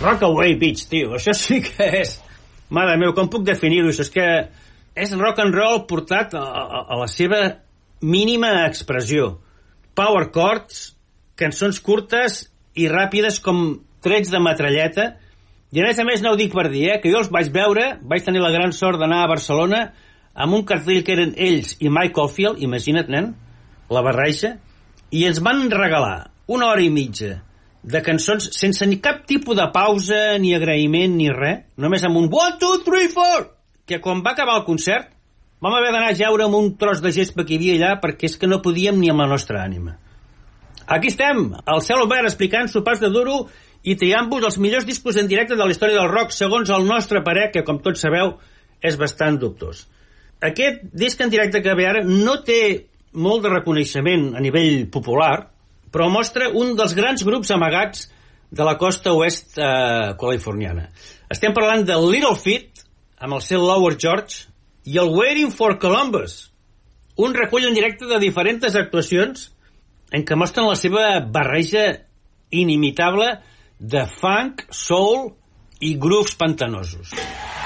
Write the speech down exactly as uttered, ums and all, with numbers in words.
Rockaway Beach, tio, això sí que és... Mare meu, com puc definir-ho? Això és que és rock and roll portat a, a, a la seva mínima expressió. Power chords, cançons curtes i ràpides com trets de metralleta. I a més a més no ho dic per dir, eh, que jo els vaig veure, vaig tenir la gran sort d'anar a Barcelona amb un cartell que eren ells i Mike Oldfield, imagina't, nen, la barreja, i ens van regalar una hora i mitja de cançons sense ni cap tipus de pausa, ni agraïment, ni res, només amb un one, two, three, four, que quan va acabar el concert vam haver d'anar a jeure amb un tros de gespa que hi havia allà perquè és que no podíem ni amb la nostra ànima. Aquí estem, al cel obert, explicant sopars de duro i triant-vos els millors discos en directe de la història del rock, segons el nostre parer, que com tots sabeu és bastant dubtós. Aquest disc en directe que ve ara no té molt de reconeixement a nivell popular, però mostra un dels grans grups amagats de la costa oest eh, californiana. Estem parlant de Little Feat, amb el seu Lower George, i el Waiting for Columbus, un recull en directe de diferents actuacions en què mostren la seva barreja inimitable de funk, soul i grooves pantanosos.